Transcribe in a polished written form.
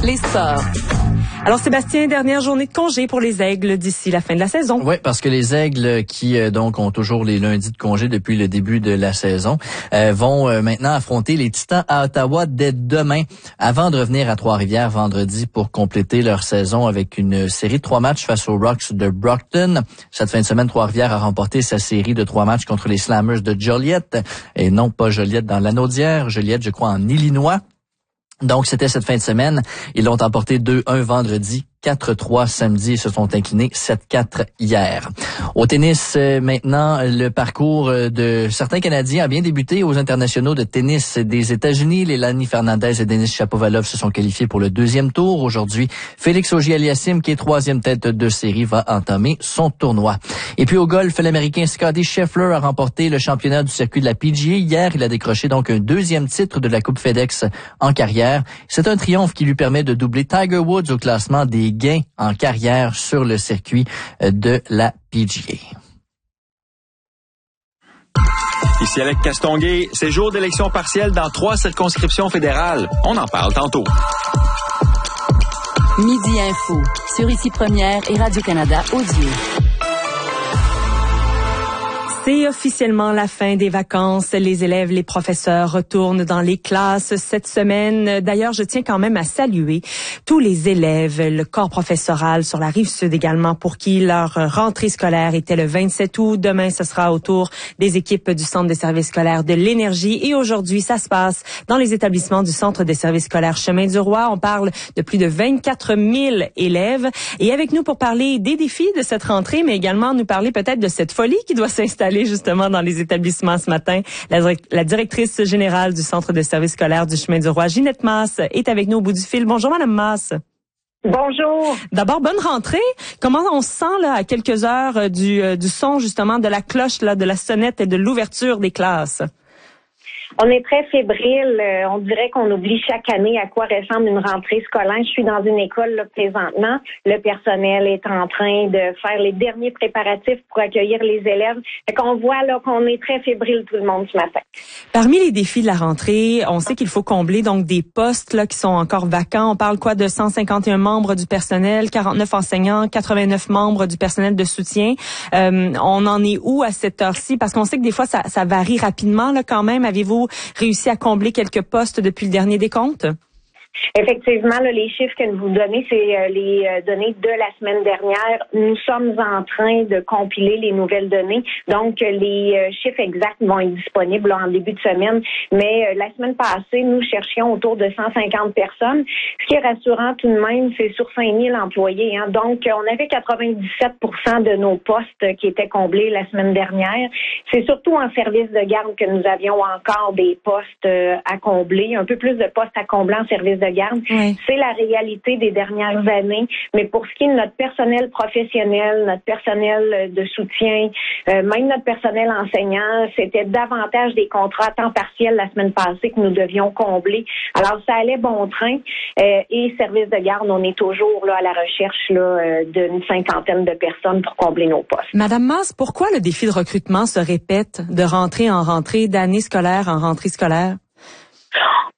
les sports. Alors Sébastien, dernière journée de congé pour les Aigles d'ici la fin de la saison. Oui, parce que les Aigles qui donc ont toujours les lundis de congé depuis le début de la saison vont maintenant affronter les Titans à Ottawa dès demain, avant de revenir à Trois-Rivières vendredi pour compléter leur saison avec une série de 3 matchs face aux Rocks de Brockton. Cette fin de semaine, Trois-Rivières a remporté sa série de 3 matchs contre les Slammers de Joliette, et non pas Joliette dans l'Anaudière, Joliette, je crois, en Illinois. Donc, c'était cette fin de semaine. Ils l'ont emporté 2-1 vendredi, 4-3 samedi et se sont inclinés 7-4 hier. Au tennis, maintenant, le parcours de certains Canadiens a bien débuté aux internationaux de tennis des États-Unis. Lélanie Fernandez et Denis Shapovalov se sont qualifiés pour le 2e tour. Aujourd'hui, Félix Auger-Aliassime, qui est 3e tête de série, va entamer son tournoi. Et puis au golf, l'Américain Scottie Scheffler a remporté le championnat du circuit de la PGA. Hier, il a décroché donc un 2e titre de la Coupe FedEx en carrière. C'est un triomphe qui lui permet de doubler Tiger Woods au classement des gains en carrière sur le circuit de la PGA. Ici Alex Castonguay, c'est jour d'élection partielle dans 3 circonscriptions fédérales. On en parle tantôt. Midi Info, sur Ici Première et Radio-Canada Audio. C'est officiellement la fin des vacances. Les élèves, les professeurs retournent dans les classes cette semaine. D'ailleurs, je tiens quand même à saluer tous les élèves, le corps professoral sur la Rive-Sud également, pour qui leur rentrée scolaire était le 27 août. Demain, ce sera au tour des équipes du Centre de services scolaires de l'Énergie. Et aujourd'hui, ça se passe dans les établissements du Centre de services scolaires Chemin du Roi. On parle de plus de 24 000 élèves. Et avec nous pour parler des défis de cette rentrée, mais également nous parler peut-être de cette folie qui doit s'installer justement dans les établissements ce matin. La directrice générale du Centre de services scolaires du Chemin du Roi, Ginette Masse, est avec nous au bout du fil. Bonjour, Madame Masse. Bonjour. D'abord, bonne rentrée. Comment on se sent là à quelques heures du son justement de la cloche, là, de la sonnette et de l'ouverture des classes? On est très fébrile. On dirait qu'on oublie chaque année à quoi ressemble une rentrée scolaire. Je suis dans une école là, présentement. Le personnel est en train de faire les derniers préparatifs pour accueillir les élèves. Fait qu'on voit là qu'on est très fébrile tout le monde ce matin. Parmi les défis de la rentrée, on sait qu'il faut combler donc des postes là qui sont encore vacants. On parle quoi de 151 membres du personnel, 49 enseignants, 89 membres du personnel de soutien. On en est où à cette heure-ci? Parce qu'on sait que des fois ça varie rapidement là quand même. Avez-vous réussi à combler quelques postes depuis le dernier décompte? Effectivement, là, les chiffres que vous donnez, c'est les données de la semaine dernière. Nous sommes en train de compiler les nouvelles données. Donc, les chiffres exacts vont être disponibles là, en début de semaine. Mais la semaine passée, nous cherchions autour de 150 personnes. Ce qui est rassurant tout de même, c'est sur 5000 employés. Hein. Donc, on avait 97% de nos postes qui étaient comblés la semaine dernière. C'est surtout en service de garde que nous avions encore des postes à combler, un peu plus de postes à combler en service de garde. Oui. C'est la réalité des dernières années. Mais pour ce qui est de notre personnel professionnel, notre personnel de soutien, même notre personnel enseignant, c'était davantage des contrats à temps partiel la semaine passée que nous devions combler. Alors, ça allait bon train. Et service de garde, on est toujours là à la recherche là, d'une 50aine de personnes pour combler nos postes. Madame Masse, pourquoi le défi de recrutement se répète de rentrée en rentrée, d'année scolaire en rentrée scolaire?